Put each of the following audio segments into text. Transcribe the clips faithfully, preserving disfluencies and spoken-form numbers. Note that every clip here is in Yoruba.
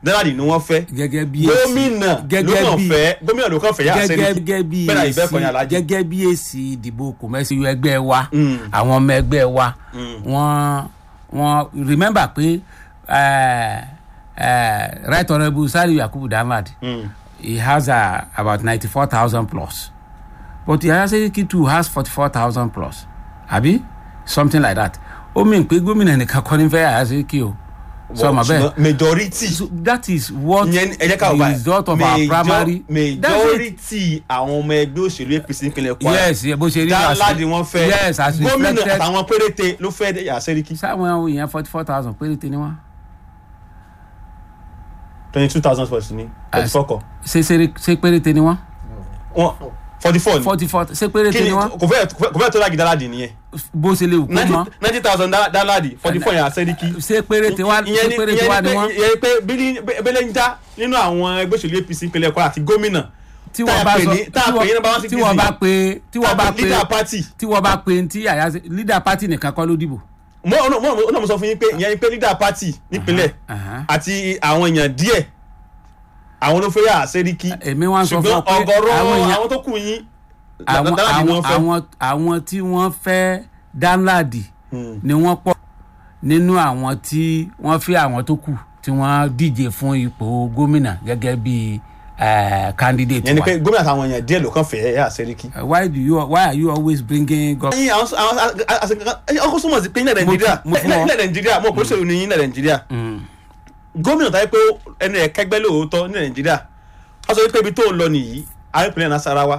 Danladi ni wọ́n fẹ́ gẹ́gẹ́ bí gómìnà ló kàn fẹ́ gómìnà ló kàn fẹ́ yà Sẹ́ríkì bẹ́ẹ̀ ìbẹ́ kan yà Alhaji. gẹ́gẹ́ bí èsì ìdìbò kòmẹ́sì ẹgbẹ́ wa àwọn ọmọ ẹgbẹ́ wa wọ́n wọ́n remember pé Right Honourable Saliu Yakubu Danladi he has uh, about ninety-four thousand plus but Yahya Sẹ́ríkì too has forty-four thousand plus abi something like that ó mìn pé gómìnà nìkan kọ́ ní fẹ́ Yahya Sẹ́ríkì o so ma bẹ́ẹ̀ majority so that is what the result of our primary majority àwọn ọmọ ẹgbẹ́ òṣèlú A P C nípínlẹ̀ Kwara yes bó ṣe rí Danladi wọ́n fẹ́ yes as reflected gómìnà àtàwọn péréte ló fẹ́ Yahya Sẹ́ríkì. sáwọn èèyàn forty-four thousand péréte ni wọ́n. twenty-two thousand plus ni forty-four kọ. ṣe ṣe ṣe péréte ni wọ́n. wọ́n forty-four ni forty-four ṣe péréte ni wọ́n. kò fẹ́ kò fẹ́ tó lági Danladi nìyẹn. bó ṣe lè wù kó mọ́. ninety thousand Danladi forty-four Yahya Sẹ́ríkì. ṣe péréte wá ṣe péréte wá ni wọ́n. ìyẹn pé bẹ́lẹ̀ ń já nínú àwọn ẹgbẹ́ òṣèlú A P C ìpínlẹ̀ Kwara àti gómìnà tí wọ́n bá sọ tí wọ́n bá pé tí wọ́n bá pé leader party tí wọ́n bá pé tí Yahya leader party nìkan kọ́ ló dìbò. mo mo mo mo sọ fún yín pé ìyẹn pé leader party nípínlẹ̀ àti àwọn èèyàn díẹ̀ àwọn ló fẹ́ Yahya Sẹ́ríkì. èmi wá sọ fún ọ pé ọ̀gọ̀rọ̀ àwọn tó kù yín àwọn àwọn tí wọ́n fẹ́ Danladi ni wọ́n pọ̀ nínú àwọn tí wọ́n fẹ́ àwọn tó kù tí wọ́n díje fún ipò gómìnà gẹ́gẹ́ bí candidate wa. yẹn ni pé gómìnà àtàwọn èèyàn díẹ̀ ló kàn fẹ́ Yahya Sẹ́ríkì. why do you why are you always bringing. ẹyin àwọn àwọn ọkọ súnmọ́ sí pé ní Nàìjíríà ní Nàìjíríà mo kò ṣèlú ní Nàìjíríà gómìnà táyé pé ẹni ẹ̀ kẹgbẹ́ lóòótọ́ ní Nàìjíríà wọ́n sọ pé ibi tó ń lọ nìyí arákùnrin Nasarawa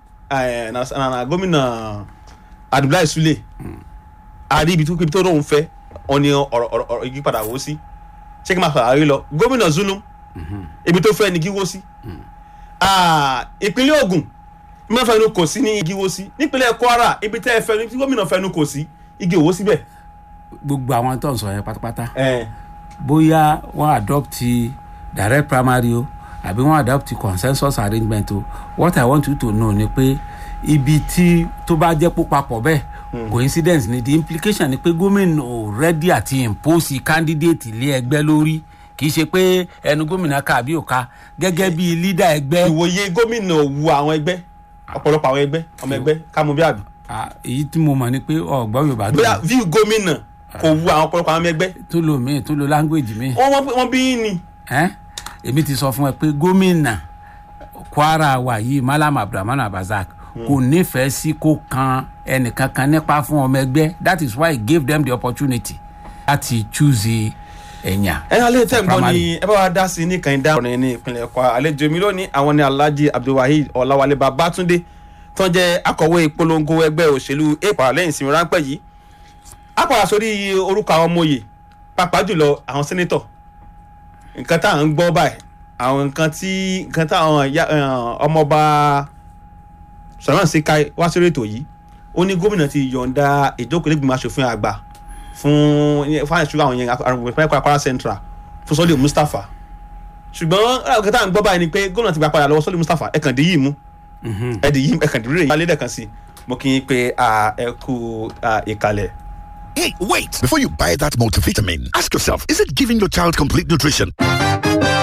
gómìnà Abdullahi Sule àrí ibi tó tó lóun fẹ́ ọ ní ọ̀rọ̀ ọ̀rọ̀ igi padà wó sí ṣé kí n máa fà rí lọ gómìnà Zulum ibi tó fẹ́ ni igi wó sí ìpínlẹ̀ Ògùn mímọ́ fẹ́nu kò sí ní igi wó sí nípínlẹ̀ Kwara ibi tẹ́ ẹ fẹ́ ní gómìnà fẹ́nu kò sí igi òwò síbẹ̀. gbogbo àwọn tó ń sọ yẹn pátápátá bóyá wọ́n adopt direct primary o àbí wọ́n adopt consensus arrangement o what I want you to know ni pé ibi tí tó bá jẹ́ pó papọ̀ bẹ́ẹ̀ coincidence ni the implication ni pé gómìnà already àti impose candidate ilé ẹgbẹ́ lórí kì í ṣe pé ẹnu gómìnà ká àbí òka gẹ́gẹ́ bí leader ẹgbẹ́. ìwòye gómìnà wu àwọn ẹgbẹ́ ọ̀pọ̀lọpọ̀ àwọn ẹgbẹ́ ọmọ ẹgbẹ́ kámú bí àbí. èyí tí mo mọ̀ ni pé ọ̀gbọ́n Yorùbá tó. bóyá view gómìnà kò wu àwọn ọ̀pọ̀lọpọ̀ àwọn ẹgbẹ́. tó lo mi tó lo language mi. wọ́n bí ní. èmi ti sọ fún ẹ pé gómìnà Kwara wa yìí Malam Abdulrahman Abazak kò nífẹ̀ẹ́ sí kó kan ẹnìkankan nípa fún ọmọ ẹgbẹ́ that is why he gave them the opportunity láti choose ẹ̀yà. ẹ alẹ́ tẹ̀ ń bọ́ ni ẹ bá wa dá sí i ní kàńdá ọ̀rìn ní ìpínlẹ̀ Kwara àlejò mi lónìí àwọn ni Alhaji Abdulwaheed Ọláwálé Babátúndé tó ń jẹ́ akọ̀wé ìpolongo ẹgbẹ́ òṣèlú èèpà lẹ́yìn ìsinmi ráńpẹ́ yìí á padà sórí orúkọ àwọn ọmọye pàápàá jùlọ àwọn sẹ́nétọ̀ nǹkan tá à ń gbọ́ báyìí àwọn nǹkan tí nǹkan tá àwọn ọmọọba Sulaiman Sikai wá sórí ètò yìí ó ní gómìnà ti yọ̀ǹda ìjókòó lẹ́gbìmọ̀ aṣòfin àgbà fún fáwọn ìṣúra àwọn yẹn àrùn ìpínlẹ̀ Kwara Central fún Sọ́lé Mustapha ṣùgbọ́n nǹkan tá à ń gbọ́ báyìí ni pé gómìnà ti gba padà lọ́wọ́ Sọ́lé Mustapha ẹ̀kàn dé yìí mú ẹ̀dì yìí ẹ̀kàn dé rèé alẹ́ dẹ̀kan sí mo kí n pé ẹ kú ìkàlẹ̀. Hey, wait! Before you buy that multivitamin, ask yourself, is it giving your child complete nutrition?